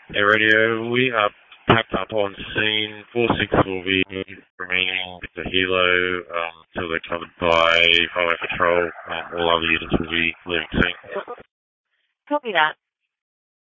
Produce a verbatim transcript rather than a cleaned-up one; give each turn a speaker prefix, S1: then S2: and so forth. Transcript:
S1: Hey, radio, we are packed up on scene. four six will be remaining with the helo um, until they're covered by Highway Patrol. Um, all other units will be leaving scene.
S2: Copy that.